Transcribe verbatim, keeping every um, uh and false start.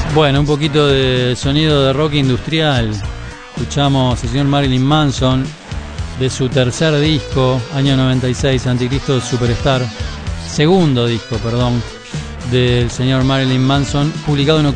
Bueno, un poquito de sonido de rock industrial. Escuchamos al señor Marilyn Manson de su tercer disco, año noventa y seis, Anticristo Superstar. Segundo disco, perdón, del señor Marilyn Manson, publicado en